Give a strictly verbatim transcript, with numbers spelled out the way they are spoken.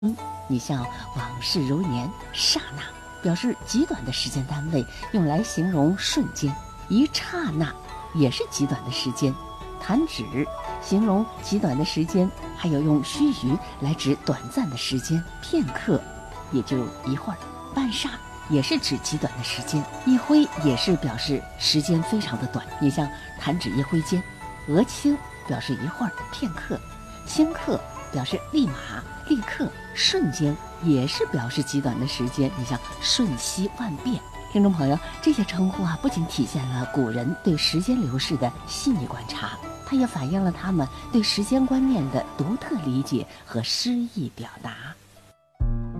嗯，你像往事如年、刹那，表示极短的时间单位，用来形容瞬间；一刹那也是极短的时间。弹指形容极短的时间，还有用须臾来指短暂的时间，片刻也就一会儿，半霎也是指极短的时间，一挥也是表示时间非常的短。你像弹指一挥间，额轻表示一会儿、片刻，顷刻表示立马、立刻，瞬间也是表示极短的时间。你像瞬息万变。听众朋友，这些称呼啊，不仅体现了古人对时间流逝的细腻观察，它也反映了他们对时间观念的独特理解和诗意表达。